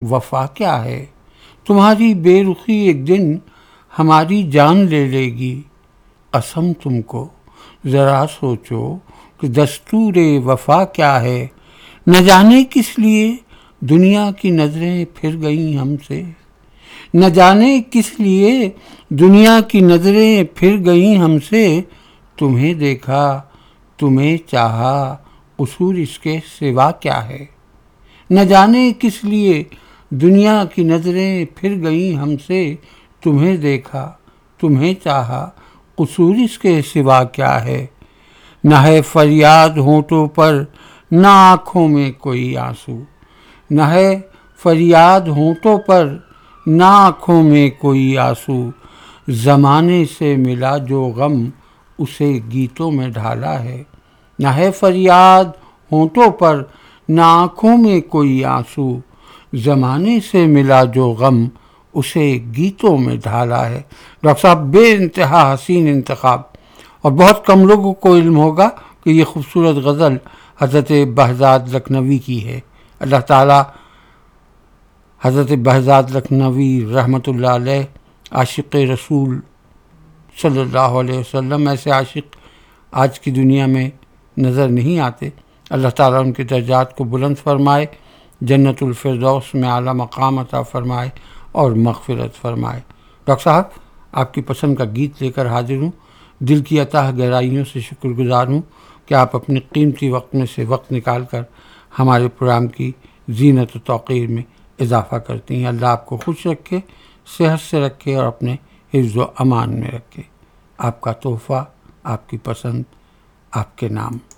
وفا کیا ہے؟ تمہاری بے رخی ایک دن ہماری جان لے لے گی، قسم تم کو ذرا سوچو کہ دستور وفا کیا ہے۔ نہ جانے کس لیے دنیا کی نظریں پھر گئیں ہم سے، نہ جانے کس لیے دنیا کی نظریں پھر گئیں ہم سے، تمہیں دیکھا تمہیں چاہا قصور اس کے سوا کیا ہے۔ نہ جانے کس لیے دنیا کی نظریں پھر گئیں ہم سے، تمہیں دیکھا تمہیں چاہا قصور اس کے سوا کیا ہے۔ نہ ہے فریاد ہونٹوں پر نہ آنکھوں میں کوئی آنسو، نہ ہے فریاد ہونٹوں پر نہ آنکھوں میں کوئی آنسو، زمانے سے ملا جو غم اسے گیتوں میں ڈھالا ہے۔ نہ ہے فریاد ہونٹوں پر نہ آنکھوں میں کوئی آنسو، زمانے سے ملا جو غم اسے گیتوں میں ڈھالا ہے۔ ڈاکٹر صاحب بے انتہا حسین انتخاب، اور بہت کم لوگوں کو علم ہوگا کہ یہ خوبصورت غزل حضرت بہزاد لکھنوی کی ہے۔ اللہ تعالیٰ حضرت بہزاد لکھنوی رحمۃ اللہ علیہ عاشق رسول صلی اللہ علیہ وسلم، ایسے عاشق آج کی دنیا میں نظر نہیں آتے۔ اللہ تعالیٰ ان کے درجات کو بلند فرمائے، جنت الفردوس میں اعلیٰ مقام عطا فرمائے اور مغفرت فرمائے۔ ڈاکٹر صاحب آپ کی پسند کا گیت لے کر حاضر ہوں۔ دل کی عطا گہرائیوں سے شکر گزار ہوں کہ آپ اپنے قیمتی وقت میں سے وقت نکال کر ہمارے پروگرام کی زینت و توقیر میں اضافہ کرتی ہیں۔ اللہ آپ کو خوش رکھے، صحت سے رکھے اور اپنے حفظ و امان میں رکھے۔ آپ کا تحفہ، آپ کی پسند، آپ کے نام۔